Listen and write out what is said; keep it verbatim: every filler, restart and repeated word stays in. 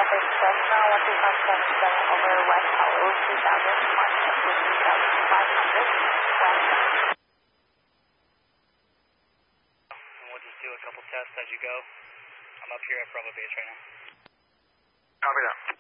traffic, Cessna one two five seven seven over West Hollow, two thousand, March two thousand five hundred, west. And we'll just do a couple tests as you go. I'm up here at Bravo Base right now. Copy that.